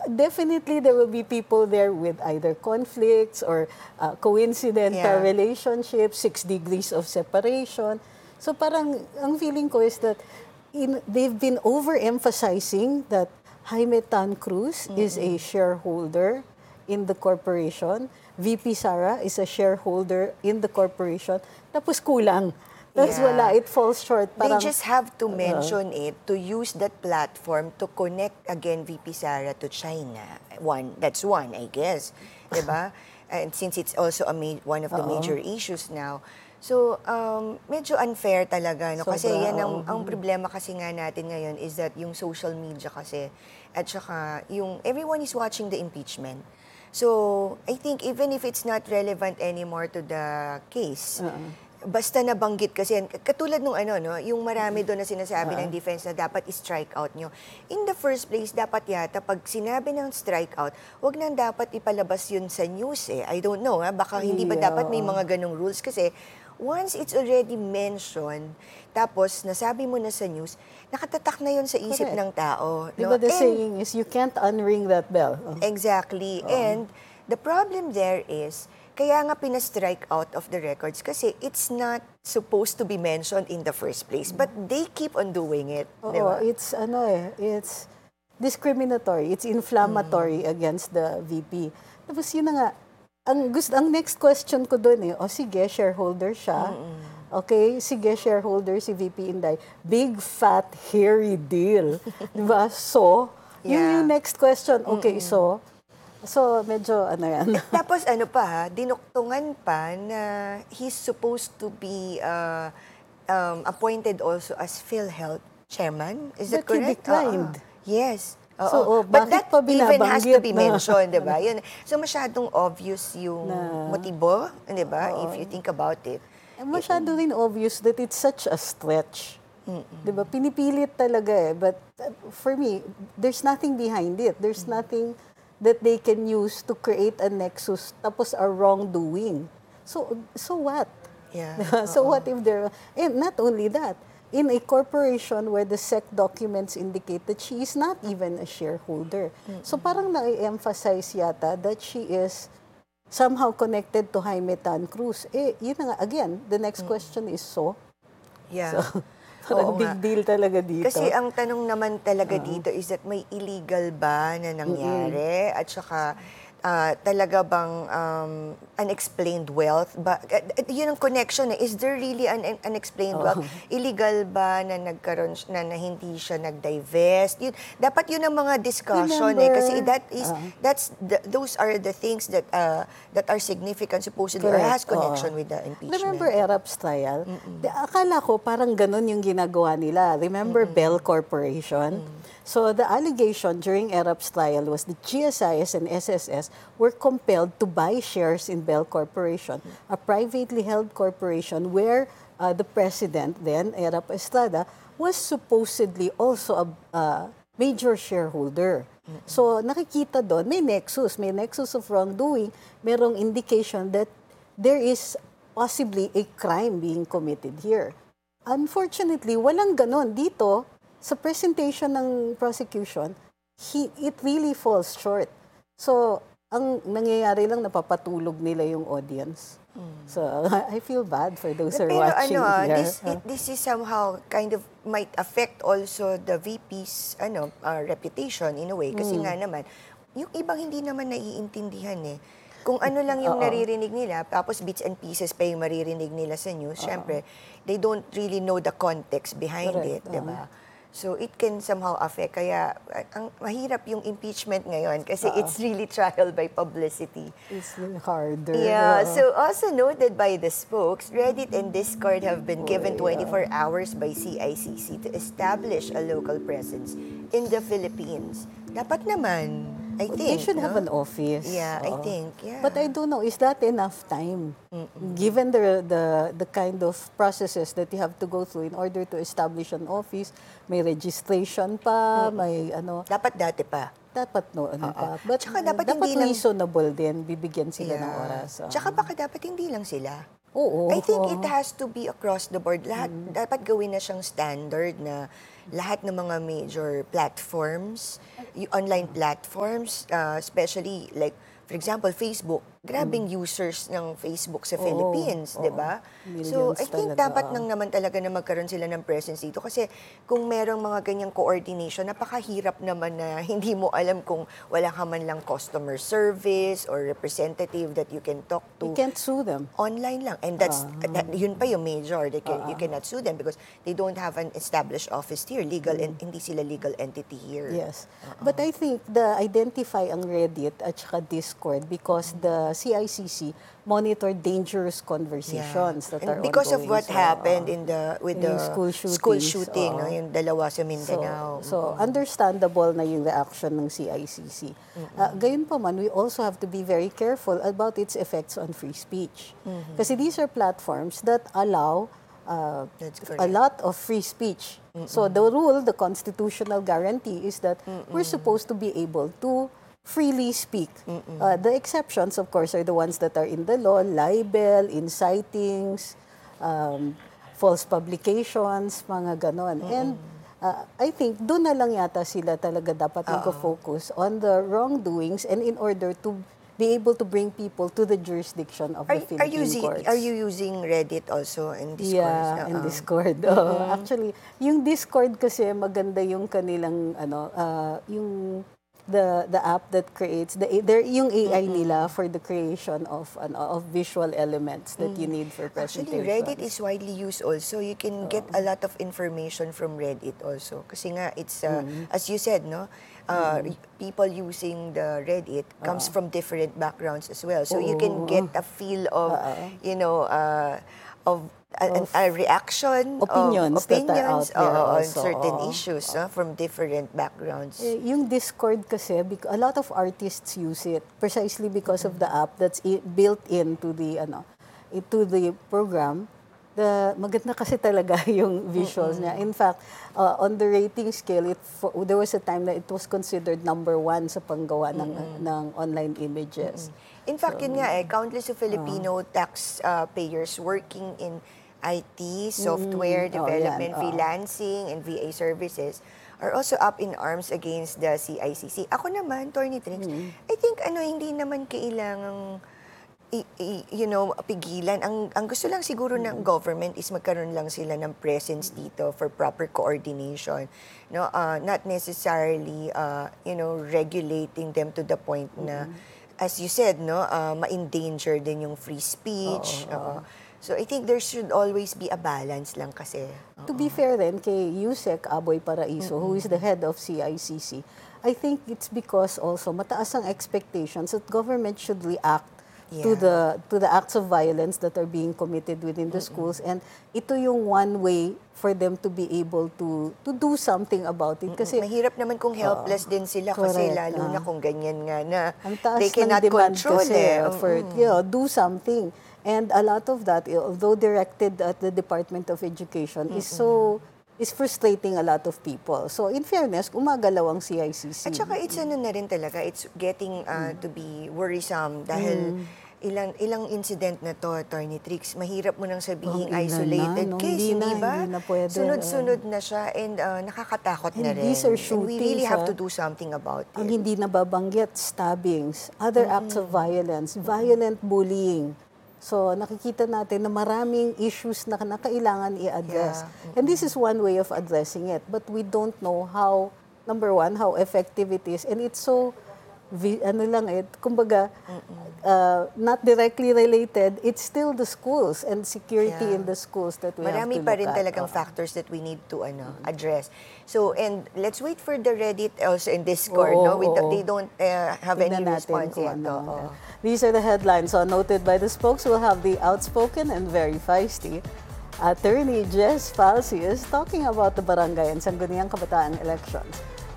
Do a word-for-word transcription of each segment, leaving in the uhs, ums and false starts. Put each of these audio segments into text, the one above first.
definitely there will be people there with either conflicts or uh, coincidental Yeah. relationships, six degrees of separation. So parang ang feeling ko is that in, they've been overemphasizing that Jaime Tan Cruz mm-hmm. is a shareholder in the corporation. V P Sara is a shareholder in the corporation. Tapos kulang. Tapos Yeah. wala, it falls short. They Parang, just have to mention uh, it to use that platform to connect again V P Sara to China. One, that's one, I guess. Diba? And since it's also a ma- one of the uh-oh. major issues now. So, um, medyo unfair talaga. No? Kasi Sobra, yan ang, uh-oh. ang problema kasi nga natin ngayon is that yung social media kasi at saka yung everyone is watching the impeachment. So, I think even if it's not relevant anymore to the case, uh-uh. basta nabanggit kasi, katulad nung ano, no, yung marami doon na sinasabi uh-huh. ng defense na dapat i-strike out nyo. In the first place, dapat yata, pag sinabi ng strike out, wag nang dapat ipalabas yun sa news eh. I don't know, ha? Baka hindi ba yeah. dapat may mga ganong rules? Kasi once it's already mentioned, tapos nasabi mo na sa news, nakatatak na yun sa isip Correct. ng tao. Diba No? the And, saying is, you can't unring that bell. Oh. Exactly. Uh-huh. And the problem there is, kaya nga pina-strike out of the records kasi it's not supposed to be mentioned in the first place. But they keep on doing it. Oo, diba? it's ano eh, it's discriminatory, it's inflammatory mm. against the V P. Tapos yun na nga, ang, gusto, ang next question ko doon eh, o sige, shareholder siya. Mm-mm. Okay, sige, shareholder si V P Inday. Big, fat, hairy deal. Diba? So, yeah. yun yung next question. Okay, Mm-mm. so, So, medyo ano yan. Eh, tapos ano pa ha, dinuktungan pa na he's supposed to be uh, um, appointed also as PhilHealth chairman. Is that But correct? he declined. Uh-uh. Yes. Uh-uh. So, oh, but that pa even has to be na? mentioned, di ba? Yun. So, masyadong obvious yung na, motibo, di ba? If you think about it. Eh, masyado rin obvious that it's such a stretch. Mm-mm. Di ba? Pinipilit talaga eh. But uh, for me, there's nothing behind it. There's mm-hmm. nothing that they can use to create a nexus tapos a wrongdoing. So, so what? Yeah. So what if there, and not only that, in a corporation where the S E C documents indicate that she is not even a shareholder. Mm-hmm. So parang na-emphasize yata that she is somehow connected to Jaime Tan Cruz. Eh, yun na nga, again, the next mm-hmm. question is so? Yeah. So, parang Oo big nga. deal talaga dito. Kasi ang tanong naman talaga uh-huh. dito is that may illegal ba na nangyari mm-hmm. at saka uh, talaga bang um, unexplained wealth ba? Uh, yun ang connection eh. Is there really an, an unexplained uh-huh. wealth? Illegal ba na nagkaroon na, na hindi siya nag-divest? Yun, dapat yun ang mga discussion Remember, eh kasi that is uh-huh. that's the, those are the things that uh, that are significant supposedly Correct. Or has connection uh-huh. with the impeachment. Remember Erap's trial? Mm-mm. Akala ko parang ganun yung ginagawa nila. Remember Mm-mm. Bell Corporation? Mm-mm. So the allegation during Erap's trial was the G S I S and S S S were compelled to buy shares in Bell Corporation, a privately held corporation where uh, the president then, Erap Estrada, was supposedly also a uh, major shareholder. Mm-hmm. So nakikita doon, may nexus, may nexus of wrongdoing, merong indication that there is possibly a crime being committed here. Unfortunately, walang ganon dito. Sa presentation ng prosecution, he, it really falls short. So, ang nangyayari lang, napapatulog nila yung audience. Mm. So, I feel bad for those who are watching ano, here. This, it, this is somehow kind of might affect also the V P's ano, uh, reputation in a way. Kasi mm. nga naman, yung ibang hindi naman naiintindihan eh. Kung ano lang yung Uh-oh. naririnig nila, tapos bits and pieces pa yung maririnig nila sa news, Uh-oh. syempre, they don't really know the context behind Correct. It, di ba? So it can somehow affect. Kaya ang mahirap yung impeachment ngayon kasi uh-oh. It's really trial by publicity. It's really harder. Yeah. Uh-oh. So also noted by the spokes, Reddit and Discord have been given twenty-four hours by C I C C to establish a local presence in the Philippines. Dapat naman, I think. They should no? have an office. Yeah, Uh-oh. I think. Yeah. But I don't know, is that enough time? Mm-mm. Given the, the the kind of processes that you have to go through in order to establish an office, may registration pa, Mm-mm. may ano. Dapat dati pa. Dapat no, ano pa. But Tsaka dapat, dapat hindi reasonable lang, din, bibigyan sila yeah. ng oras. Uh. Tsaka baka dapat hindi lang sila. Oo. I think it has to be across the board. Lahat, mm. dapat gawin na siyang standard na lahat ng mga major platforms, yung online platforms, uh, especially like, for example, Facebook, grabing mm. users ng Facebook sa oo, Philippines, di ba? So, I think talaga. Dapat nang naman talaga na magkaroon sila ng presence dito kasi kung merong mga ganyang coordination, napakahirap naman na hindi mo alam kung wala ka man lang customer service or representative that you can talk to. You can't sue them. Online lang. And that's, uh, that, yun pa yung major. They can, uh, you cannot sue them because they don't have an established office here. Legal, mm. and hindi sila legal entity here. Yes. Uh-uh. But I think the identify ang Reddit at saka Discord because mm. the C I C C monitor dangerous conversations yeah. that and are because ongoing. of what so, happened in the with the school, school shooting, uh, no, yung dalawa sa Mindanao. So, so mm-hmm. understandable na yung reaction ng C I C C. Mm-hmm. Uh, gayon pa man, we also have to be very careful about its effects on free speech. Mm-hmm. Kasi these are platforms that allow uh, a lot of free speech. Mm-hmm. So the rule, the constitutional guarantee is that mm-hmm. we're supposed to be able to freely speak. Uh, the exceptions, of course, are the ones that are in the law, libel, incitings, um, false publications, mga ganon. Mm-mm. And uh, I think doon na lang yata sila talaga dapat mag-focus on the wrongdoings and in order to be able to bring people to the jurisdiction of are, the Philippine are using, courts. Are you using Reddit also and Discord? Yeah, uh-uh. and Discord. Oh, mm-hmm. Actually, yung Discord kasi maganda yung kanilang, ano, uh, yung the the app that creates the there yung A I mm-hmm. nila for the creation of ano, of visual elements that mm. you need for presentation. Actually, Reddit is widely used also. You can oh. get a lot of information from Reddit also. Kasi nga it's uh, mm-hmm. as you said, no, uh, mm-hmm. people using the Reddit comes uh-uh. from different backgrounds as well. So oh. you can get a feel of uh-uh. you know uh, of A, a reaction, opinions, of opinions that are out there on certain oh. issues oh. Uh, from different backgrounds. Eh, yung Discord kasi, a lot of artists use it precisely because mm-hmm. of the app that's i- built into the ano, into the program. The maganda kasi talaga yung visuals mm-hmm. niya. In fact, uh, on the rating scale, it for, there was a time that it was considered number one sa panggawa ng mm-hmm. ng online images. Mm-hmm. In fact, so, yun nga eh, countless of Filipino uh, tax uh, payers working in I T, software mm, development, oh, yan, freelancing, oh. and V A services are also up in arms against the C I C C. Ako naman, Attorney Trix, mm. I think ano hindi naman kailangang I, I, you know, pigilan. Ang, ang gusto lang siguro mm. ng government is magkaroon lang sila ng presence dito for proper coordination. No, uh, not necessarily, uh, you know, regulating them to the point mm. na, as you said, no, uh, ma-endanger din yung free speech. Oh, oh. Uh, So, I think there should always be a balance lang kasi. Uh-oh. To be fair then, kay Yusek Aboy Paraiso, mm-hmm. who is the head of C I C C, I think it's because also mataas ang expectations that government should react yeah. to the to the acts of violence that are being committed within the mm-hmm. schools. And ito yung one way for them to be able to to do something about it. Kasi mahirap naman kung helpless uh, din sila correct, kasi lalo uh, na kung ganyan nga na ang taas they cannot ng demand control kasi eh. for, mm-hmm. you know, do something. And a lot of that, although directed at the Department of Education, mm-hmm. is so is frustrating a lot of people. So in fairness, umagalaw ang C I C C. At saka it's ano na rin talaga, it's getting uh, mm. to be worrisome dahil mm. ilang ilang incident na to, Attorney Trix, mahirap mo nang sabihin oh, isolated na, no? case, hindi hindi na, ba? Hindi na pwede. Sunod-sunod na siya and uh, nakakatakot and na rin. These are shootings, and we really have ha? to do something about it. Ang hindi nababanggit, stabbings, other mm-hmm. acts of violence, violent bullying. So, nakikita natin na maraming issues na, na kailangan i-address. Yeah. Mm-hmm. And this is one way of addressing it. But we don't know how, number one, how effective it is. And it's so, vi, ano lang eh, kumbaga, uh, not directly related, it's still the schools and security yeah. in the schools that we Marami have to pa rin look at. talagang uh-huh. factors that we need to ano address. So, and let's wait for the Reddit also in Discord. Oo, no? We oo. do, they don't uh, have Tignan any response yet. Ano, Oh. These are the headlines. So, noted by the spokes, we'll have the outspoken and very feisty Attorney Jess Falcius talking about the barangay and Sangguniang Kabataan elections.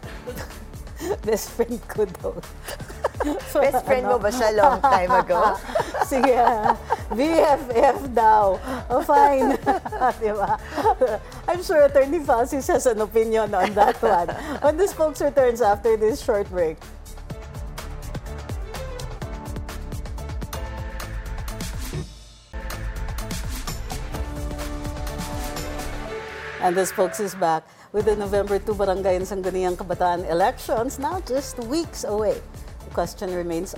Best friend ko daw. So, best friend ano? mo ba siya long time ago? Sige, B F F daw. Oh, fine. Diba? I'm sure Attorney Falcius has an opinion on that one. When the spokes returns after this short break. And the spokes is back. with the November two Barangay and Sangguniang Kabataan elections now just weeks away. The question remains